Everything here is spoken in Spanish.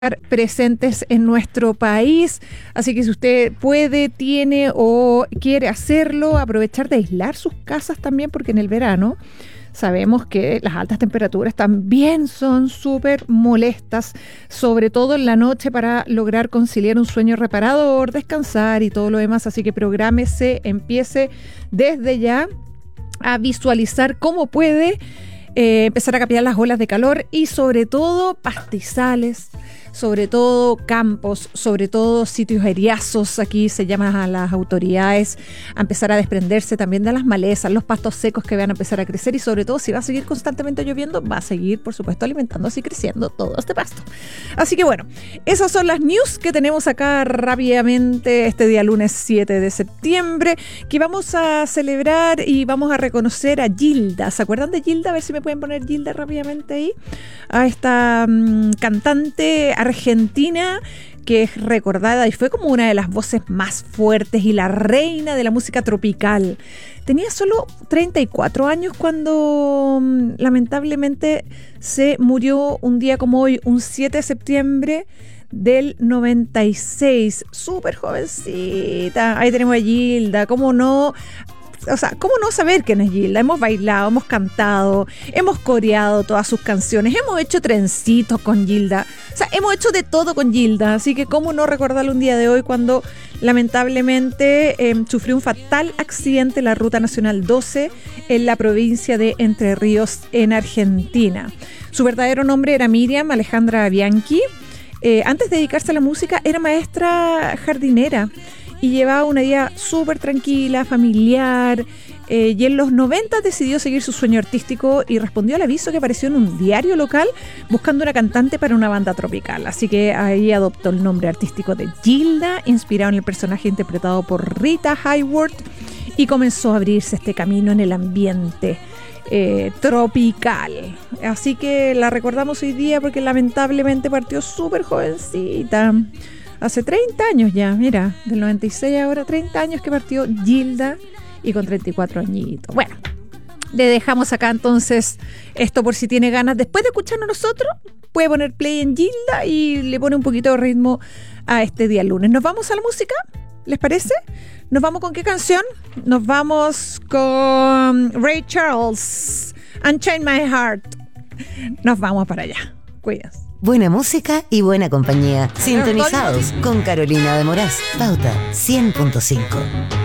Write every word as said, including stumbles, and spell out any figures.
presentes en nuestro país, así que si usted puede, tiene o quiere hacerlo, aprovechar de aislar sus casas también, porque en el verano sabemos que las altas temperaturas también son súper molestas, sobre todo en la noche, para lograr conciliar un sueño reparador, descansar y todo lo demás, así que prográmese, empiece desde ya a visualizar cómo puede eh, empezar a capear las olas de calor y sobre todo pastizales, sobre todo campos, sobre todo sitios eriazos. Aquí se llama a las autoridades a empezar a desprenderse también de las malezas, los pastos secos que van a empezar a crecer y sobre todo si va a seguir constantemente lloviendo, va a seguir por supuesto alimentándose y creciendo todo este pasto. Así que bueno, esas son las news que tenemos acá rápidamente este día lunes siete de septiembre, que vamos a celebrar y vamos a reconocer a Gilda. ¿Se acuerdan de Gilda? A ver si me pueden poner Gilda rápidamente ahí. A esta um, cantante argentina que es recordada y fue como una de las voces más fuertes y la reina de la música tropical. Tenía solo treinta y cuatro años cuando um, lamentablemente se murió un día como hoy, un siete de septiembre del noventa y seis. Súper jovencita. Ahí tenemos a Gilda. ¿Cómo no? O sea, ¿cómo no saber quién es Gilda? Hemos bailado, hemos cantado, hemos coreado todas sus canciones, hemos hecho trencitos con Gilda. O sea, hemos hecho de todo con Gilda. Así que ¿cómo no recordarlo un día de hoy cuando lamentablemente eh, sufrió un fatal accidente en la Ruta Nacional doce en la provincia de Entre Ríos, en Argentina? Su verdadero nombre era Miriam Alejandra Bianchi. Eh, antes de dedicarse a la música, era maestra jardinera y llevaba una vida súper tranquila, familiar, eh, y en los noventa decidió seguir su sueño artístico y respondió al aviso que apareció en un diario local buscando una cantante para una banda tropical. Así que ahí adoptó el nombre artístico de Gilda, inspirado en el personaje interpretado por Rita Hayworth, y comenzó a abrirse este camino en el ambiente eh, tropical. Así que la recordamos hoy día porque lamentablemente partió súper jovencita. Hace treinta años ya, mira, del noventa y seis ahora, treinta años que partió Gilda y con treinta y cuatro añitos. Bueno, le dejamos acá entonces esto por si tiene ganas. Después de escucharnos nosotros, puede poner play en Gilda y le pone un poquito de ritmo a este día lunes. ¿Nos vamos a la música? ¿Les parece? ¿Nos vamos con qué canción? Nos vamos con Ray Charles, Unchain My Heart. Nos vamos para allá. Cuídense. Buena música y buena compañía. Sintonizados con Carolina de Moraz. Pauta cien punto cinco.